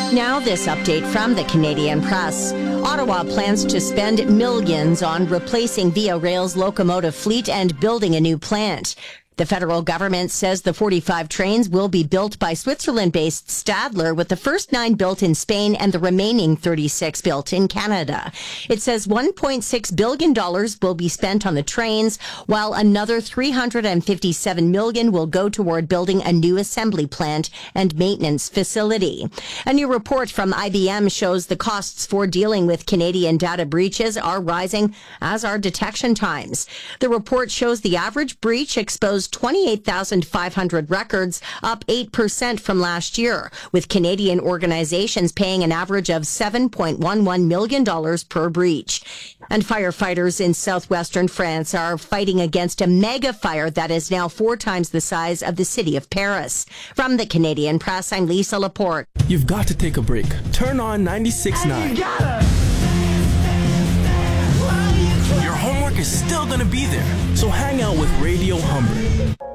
Now this update from the Canadian Press. Ottawa plans to spend millions on replacing Via Rail's locomotive fleet and building a new plant. The federal government says the 45 trains will be built by Switzerland-based Stadler, with the first 9 built in Spain and the remaining 36 built in Canada. It says $1.6 billion will be spent on the trains, while another $357 million will go toward building a new assembly plant and maintenance facility. A new report from IBM shows the costs for dealing with Canadian data breaches are rising, as are detection times. The report shows the average breach exposed 28,500 records, up 8% from last year, with Canadian organizations paying an average of $7.11 million per breach. And firefighters in southwestern France are fighting against a mega fire that is now 4 times the size of the city of Paris. From the Canadian Press, I'm Lisa Laporte. You've got to take a break. Turn on 96.9. Your homework is still going to be there, so hang out with Radio Humber.